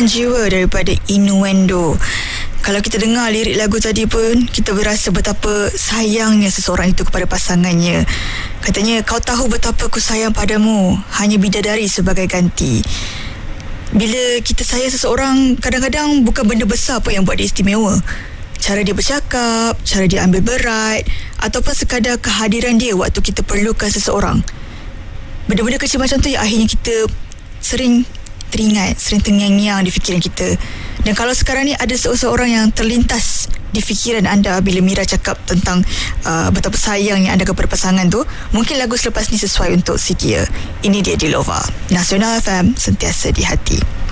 Kekuatan jiwa daripada Innuendo. Kalau kita dengar lirik lagu tadi pun, kita berasa betapa sayangnya seseorang itu kepada pasangannya. Katanya, kau tahu betapa ku sayang padamu, hanya bidadari sebagai ganti. Bila kita sayang seseorang, kadang-kadang bukan benda besar pun yang buat dia istimewa. Cara dia bercakap, cara dia ambil berat, ataupun sekadar kehadiran dia waktu kita perlukan seseorang. Benda-benda kecil macam tu yang akhirnya kita sering teringat, sering terngiang-ngiang di fikiran kita. Dan kalau sekarang ni ada seseorang yang terlintas di fikiran anda bila Mira cakap tentang betapa sayangnya anda kepada pasangan tu, mungkin lagu selepas ni sesuai untuk si dia. Ini dia Dilova. Nasional FM, sentiasa di hati.